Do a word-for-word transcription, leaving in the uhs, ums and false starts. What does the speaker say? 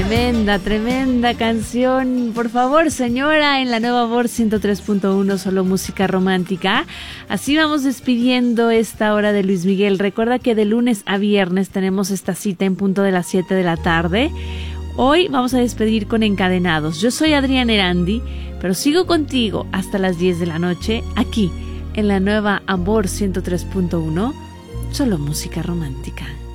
Tremenda, tremenda canción. Por favor, señora, en la nueva voz ciento tres punto uno, solo música romántica. Así vamos despidiendo esta hora de Luis Miguel. Recuerda que de lunes a viernes tenemos esta cita en punto de las siete de la tarde. Hoy vamos a despedir con Encadenados. Yo soy Adriana Erandi, pero sigo contigo hasta las diez de la noche, aquí en la nueva Amor ciento tres punto uno, solo música romántica.